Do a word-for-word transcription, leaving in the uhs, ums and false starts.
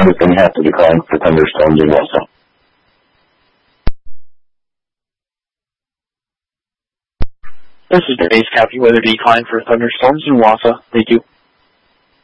Everything has to decline for thunderstorms in Wausau. This is today's Copy Weather Decline for thunderstorms in Wausau. Thank you.